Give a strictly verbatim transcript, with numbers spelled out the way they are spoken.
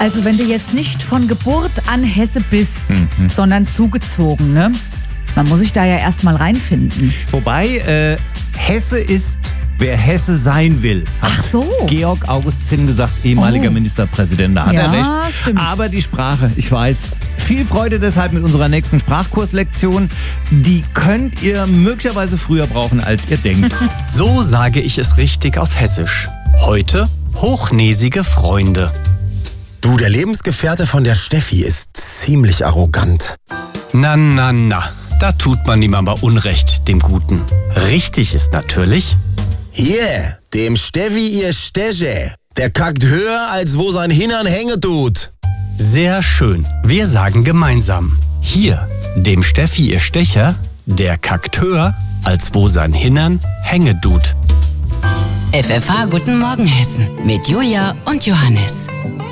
Also wenn du jetzt nicht von Geburt an Hesse bist, mhm. sondern zugezogen, ne? Man muss sich da ja erstmal reinfinden. Wobei, äh, Hesse ist, wer Hesse sein will. Hat Ach so. Georg August Zinn gesagt, ehemaliger Oh. Ministerpräsident, da hat Ja, er recht. stimmt. Aber die Sprache, ich weiß. Viel Freude deshalb mit unserer nächsten Sprachkurslektion. Die könnt ihr möglicherweise früher brauchen, als ihr denkt. So sage ich es richtig auf Hessisch. Heute hochnäsige Freunde. Du, der Lebensgefährte von der Steffi ist ziemlich arrogant. Na, na, na. Da tut man ihm aber Unrecht, dem Guten. Richtig ist natürlich... Hier, dem Steffi ihr Steche. Der kackt höher, als wo sein Hintern hängen tut. Sehr schön. Wir sagen gemeinsam. Hier, dem Steffi ihr Stecher, der kackt höher, als wo sein Hintern hänge tut. F F H Guten Morgen Hessen mit Julia und Johannes.